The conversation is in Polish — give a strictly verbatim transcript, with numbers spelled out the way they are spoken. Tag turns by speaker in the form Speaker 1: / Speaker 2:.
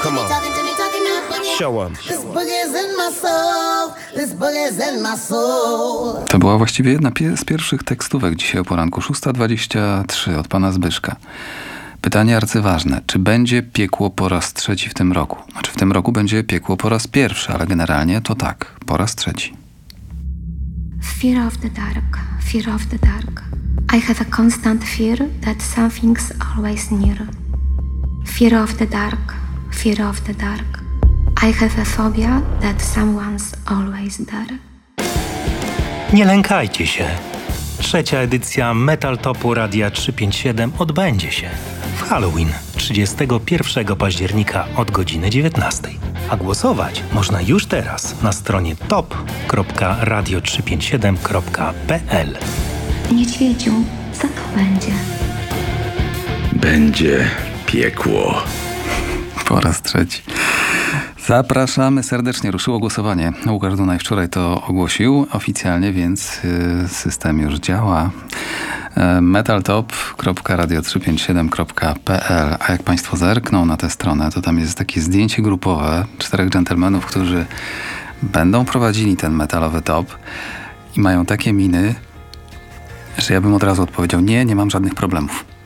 Speaker 1: Come on. Show 'em.
Speaker 2: To była właściwie jedna pie- z pierwszych tekstówek dzisiaj o poranku. szósta dwadzieścia trzy od pana Zbyszka. Pytanie arcyważne. Czy będzie piekło po raz trzeci w tym roku? Znaczy w tym roku będzie piekło po raz pierwszy, ale generalnie to tak, po raz trzeci.
Speaker 3: Fear of the dark, fear of the dark. I have a constant fear that something's always near. Fear of the dark, fear of the dark. I have a phobia that someone's always there.
Speaker 4: Nie lękajcie się. Trzecia edycja Metal Topu Radia trzysta pięćdziesiąt siedem odbędzie się w Halloween trzydziestego pierwszego października od godziny dziewiętnastej. A głosować można już teraz na stronie top kropka radio trzysta pięćdziesiąt siedem kropka p l.
Speaker 3: Niedźwiedziu, co to będzie?
Speaker 5: Będzie piekło.
Speaker 2: Po raz trzeci. Zapraszamy serdecznie. Ruszyło głosowanie. Łukasz Dunaj wczoraj to ogłosił oficjalnie, więc y, system już działa. Y, metaltop kropka radio trzysta pięćdziesiąt siedem kropka p l. A jak państwo zerkną na tę stronę, to tam jest takie zdjęcie grupowe czterech dżentelmenów, którzy będą prowadzili ten metalowy top i mają takie miny, że ja bym od razu odpowiedział: nie, nie mam żadnych problemów.